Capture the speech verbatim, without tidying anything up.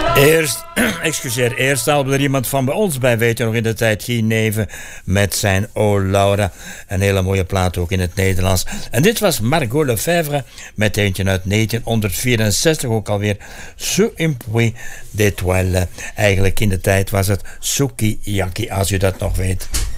Eerst, excuseer, eerst haalde er iemand van bij ons bij, weet je nog, in de tijd Guy Neven met zijn O Laura. Een hele mooie plaat ook in het Nederlands. En dit was Margot Lefèvre met eentje uit negentienhonderdvierenzestig, ook alweer Sous un puits d'étoiles. Eigenlijk in de tijd was het Sukiyaki, als u dat nog weet.